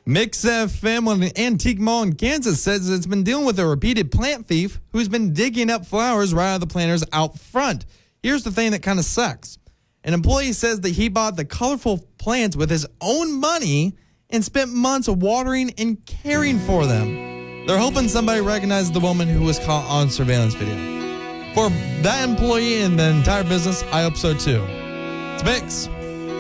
Mix FM on an antique mall in Kansas says it's been dealing with a repeated plant thief who's been digging up flowers right out of the planters out front. Here's the thing that kind of sucks. An employee says that he bought the colorful plants with his own money and spent months watering and caring for them. They're hoping somebody recognizes the woman who was caught on surveillance video. For that employee and the entire business, I hope so too. It's Mix.